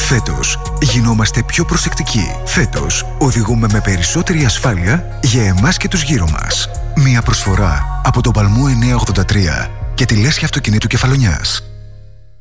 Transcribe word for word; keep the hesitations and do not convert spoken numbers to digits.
Φέτος γινόμαστε πιο προσεκτικοί. Φέτος οδηγούμε με περισσότερη ασφάλεια για εμάς και τους γύρω μας. Μία προσφορά από τον Παλμό εννιακόσια ογδόντα τρία και τη λέσχη αυτοκινήτου Κεφαλονιάς.